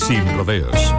Sin rodeos.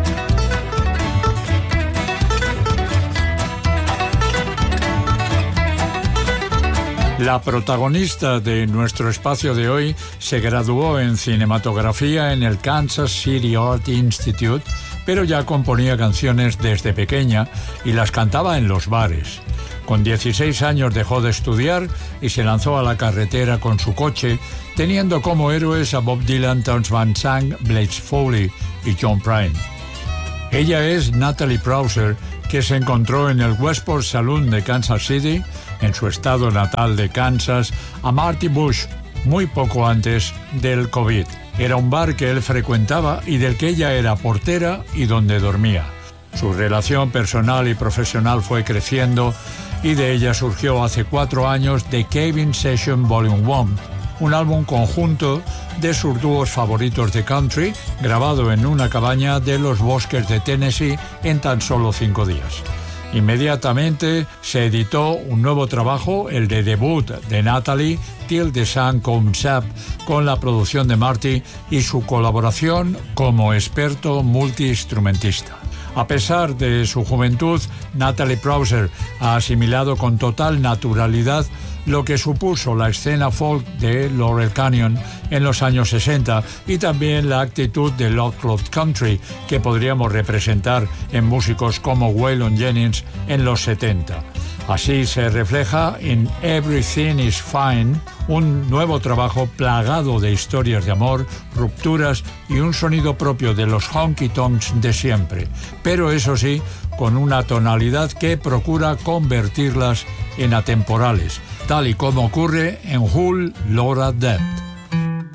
La protagonista de nuestro espacio de hoy se graduó en cinematografía en el Kansas City Art Institute, pero ya componía canciones desde pequeña y las cantaba en los bares. Con 16 años dejó de estudiar y se lanzó a la carretera con su coche, teniendo como héroes a Bob Dylan, Townes Van Zandt, Blaze Foley y John Prine. Ella es Natalie Prauser, que se encontró en el Westport Saloon de Kansas City, en su estado natal de Kansas, a Marty Bush, muy poco antes del COVID. Era un bar que él frecuentaba y del que ella era portera y donde dormía. Su relación personal y profesional fue creciendo y de ella surgió hace 4 años The Cave-In Session Volume 1, un álbum conjunto de sus dúos favoritos de country, grabado en una cabaña de los bosques de Tennessee en tan solo 5 días. Inmediatamente se editó un nuevo trabajo, el de debut de Natalie, Till the Sun Comes Up, con la producción de Marty y su colaboración como experto multiinstrumentista. A pesar de su juventud, Natalie Prauser ha asimilado con total naturalidad lo que supuso la escena folk de Laurel Canyon en los años 60 y también la actitud del outlaw country que podríamos representar en músicos como Waylon Jennings en los 70. Así se refleja en Everything is Fine, un nuevo trabajo plagado de historias de amor, rupturas y un sonido propio de los honky-tonks de siempre, pero eso sí, con una tonalidad que procura convertirlas en atemporales, tal y como ocurre en Whole Lotta Debt.